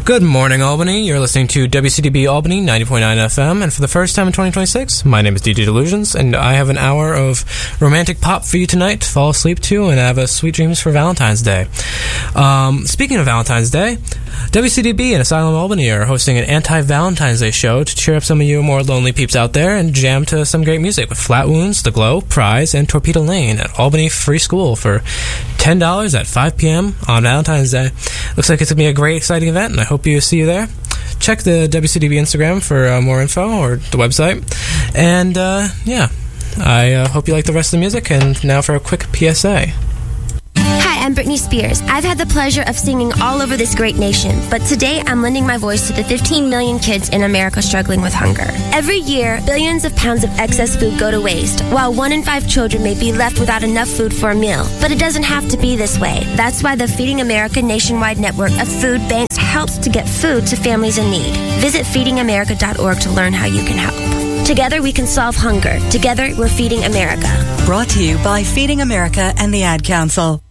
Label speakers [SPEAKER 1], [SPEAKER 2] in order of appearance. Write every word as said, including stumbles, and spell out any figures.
[SPEAKER 1] Good morning, Albany. You're listening to W C D B Albany ninety point nine F M, and for the first time in twenty twenty-six, my name is D J Delusions, and I have an hour of romantic pop for you tonight to fall asleep to and have a sweet dreams for Valentine's Day. Um, speaking of Valentine's Day, W C D B and Asylum Albany are hosting an anti-Valentine's Day show to cheer up some of you more lonely peeps out there and jam to some great music with Flat Wounds, The Glow, Prize, and Torpedo Lane at Albany Free School for ten dollars at five p.m. on Valentine's Day. Looks like it's going to be a great, exciting event, and I hope you see you there. Check the W C D B Instagram for uh, more info, or the website. And, uh, yeah, I uh, hope you like the rest of the music, and now for a quick P S A.
[SPEAKER 2] Hi, I'm Britney Spears. I've had the pleasure of singing all over this great nation, but today I'm lending my voice to the fifteen million kids in America struggling with hunger. Every year, billions of pounds of excess food go to waste, while one in five children may be left without enough food for a meal. But it doesn't have to be this way. That's why the Feeding America nationwide network of food banks helps to get food to families in need. Visit feeding america dot org to learn how you can help. Together we can solve hunger. Together we're Feeding America.
[SPEAKER 3] Brought to you by Feeding America and the Ad Council.